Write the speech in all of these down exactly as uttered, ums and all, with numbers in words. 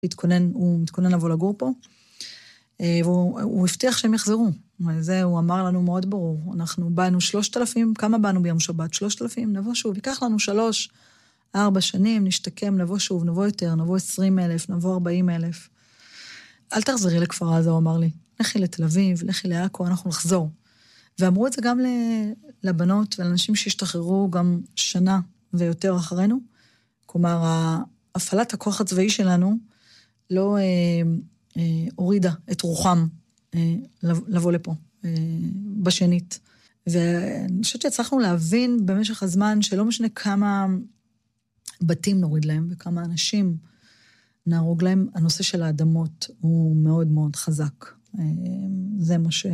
התכונן, הוא מתכונן לבוא לגור פה, והוא הוא הבטיח שהם יחזרו. זה הוא אמר לנו מאוד ברור. אנחנו באנו שלושת אלפים, כמה באנו ביום שבת? שלושת אלפים, נבוא שוב, ייקח לנו שלוש, ארבע שנים, נשתקם, נבוא שוב, נבוא יותר, נבוא עשרים אלף, נבוא ארבעים אלף. אל תחזרי לכפר עזה, הוא אמר לי. לכי לתל אביב, לכי לעכו, אנחנו נחזור. ואמרו את זה גם לבנות ולאנשים שהשתחררו גם שנה ויותר אחרינו. כלומר, הפעלת הכוח הצבאי שלנו לא אה, אה, הורידה את רוחם אה, לבוא לפה, אה, בשנית. ואני חושבת שהצלחנו להבין במשך הזמן שלא משנה כמה בתים נוריד להם וכמה אנשים נהרוג להם, הנושא של האדמות הוא מאוד מאוד חזק. אה, זה מה ש...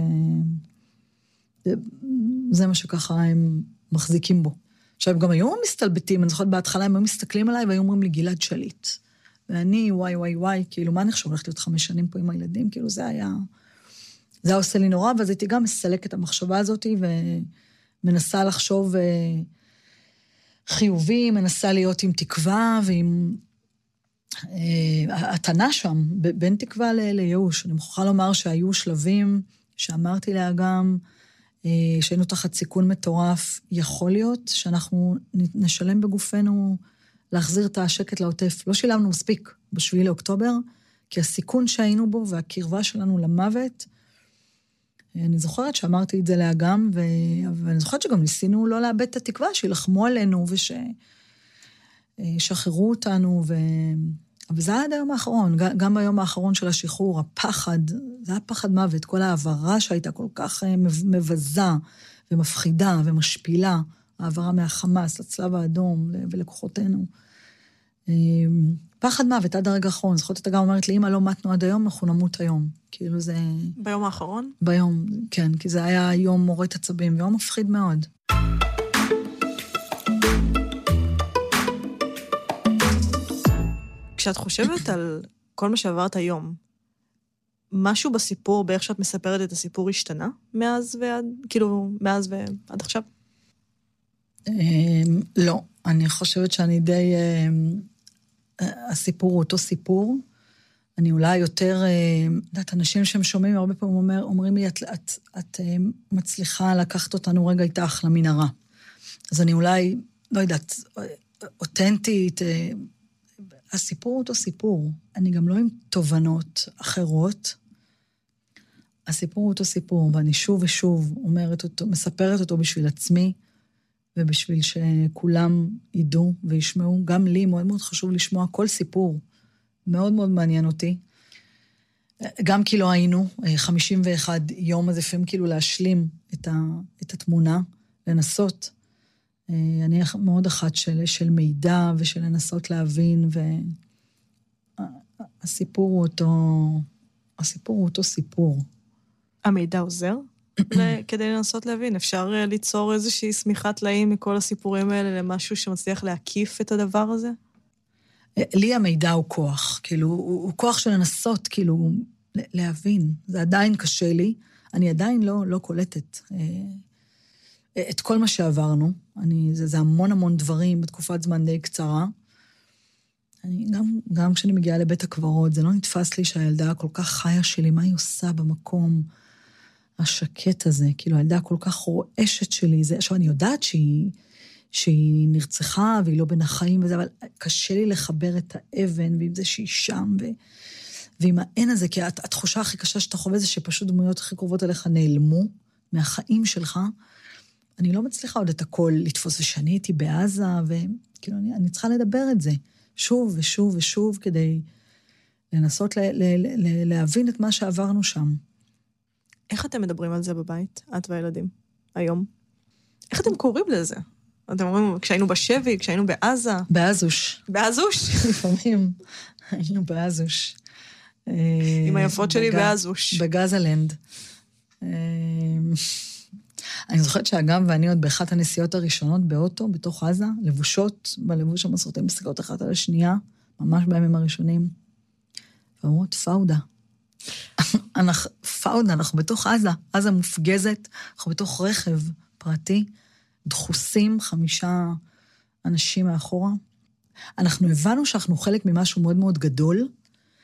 זה מה שככה הם מחזיקים בו. עכשיו, גם היום הם מסתלבטים, אני זוכרת בהתחלה, הם היו מסתכלים עליי, והיו אומרים לי, גלעד שליט. ואני, וואי, וואי, וואי, כאילו, מה נחשוב? הולכת להיות חמש שנים פה עם הילדים? כאילו, זה היה... זה היה עושה לי נורא, ואז הייתי גם מסלק את המחשבה הזאת, ומנסה לחשוב חיובי, מנסה להיות עם תקווה, ועם... התנה שם, בין תקווה לייאוש. אני מוכרחה לומר שהיו שלבים, שאמרתי לה גם... שהיינו תחת סיכון מטורף, יכול להיות שאנחנו נשלם בגופנו להחזיר את השקט לעוטף. לא שילמנו מספיק בשביעי לאוקטובר, כי הסיכון שהיינו בו והקרבה שלנו למוות, אני זוכרת שאמרתי את זה לאגם, ואני זוכרת שגם ניסינו לא לאבד את התקווה, שילחמו עלינו ושחררו אותנו, ו... אבל זה היה עד היום האחרון, גם ביום האחרון של השחרור, הפחד, זה היה פחד מוות, כל העברה שהייתה כל כך מבזה ומפחידה ומשפילה, העברה מהחמאס לצלב האדום ולכוחותינו. פחד מוות עד הרגע האחרון, זכות אתה גם אומרת לי, אמא לא מתנו עד היום, אנחנו נמות היום. כאילו זה... ביום האחרון? ביום, כן, כי זה היה יום מורת עצבים, יום מפחיד מאוד. כשאת חושבת על כל מה שעברת היום, משהו בסיפור, באיך שאת מספרת את הסיפור, השתנה מאז ועד, כאילו, מאז ועד עכשיו? לא, אני חושבת שאני די, הסיפור הוא אותו סיפור, אני אולי יותר, יודעת, אנשים שהם שומעים הרבה פעמים אומר, אומרים לי, את, את, את מצליחה לקחת אותנו רגע איתך למנהרה. אז אני אולי, לא יודעת, אותנטית, הסיפור הוא אותו סיפור. אני גם לא עם תובנות אחרות. הסיפור הוא אותו סיפור, ואני שוב ושוב אומרת אותו, מספרת אותו בשביל עצמי, ובשביל שכולם ידעו וישמעו. גם לי מאוד מאוד חשוב לשמוע כל סיפור. מאוד מאוד מעניין אותי. גם כי לא היינו, חמישים ואחד יום, אז לפעמים כאילו להשלים את, ה, את התמונה, לנסות. אני מאוד אחת של, של מידע ושל לנסות להבין, והסיפור הוא אותו, הסיפור הוא אותו סיפור. המידע עוזר? כדי לנסות להבין, אפשר ליצור איזושהי סמיכת טלאים מכל הסיפורים האלה למשהו שמצליח להקיף את הדבר הזה? לי המידע הוא כוח, כאילו, הוא, הוא כוח של לנסות, כאילו, להבין. זה עדיין קשה לי, אני עדיין לא, לא קולטת את כל מה שעברנו. אני, זה, זה המון המון דברים בתקופת זמן די קצרה. אני, גם, גם כשאני מגיעה לבית הקברות, זה לא נתפס לי שהילדה כל כך חיה שלי, מה היא עושה במקום השקט הזה, כאילו, הילדה כל כך רועשת שלי, זה, עכשיו, אני יודעת שהיא, שהיא נרצחה, והיא לא בין החיים וזה, אבל קשה לי לחבר את האבן, ועם זה שהיא שם, ו... ועם האין הזה, כי התחושה הכי קשה שאתה חווה זה שפשוט דמויות הכי קרובות אליך נעלמו, מהחיים שלך, אני לא מצליחה עוד את הכל לתפוס, ושאני הייתי בעזה, וכאילו, אני, אני צריכה לדבר את זה, שוב ושוב ושוב, כדי לנסות ל, ל, ל, להבין את מה שעברנו שם. איך אתם מדברים על זה בבית, את והילדים, היום? איך אתם קוראים לזה? אתם אומרים, כשהיינו בשבי, כשהיינו בעזה? בעזוש. בעזוש? לפעמים, היינו בעזוש. עם היפות שלי בעזוש. בגזלנד. אני זוכרת שהגם ואני עוד באחת הנסיעות הראשונות באוטו, בתוך עזה, לבושות, בלבוש המסורתי, מסתכלות אחת על השנייה, ממש בימים הראשונים, ואומרות, פאודה. אנחנו, פאודה, אנחנו בתוך עזה, עזה מופגזת, אנחנו בתוך רכב פרטי, דחוסים, חמישה אנשים מאחורה. אנחנו הבנו שאנחנו חלק ממשהו מאוד מאוד גדול,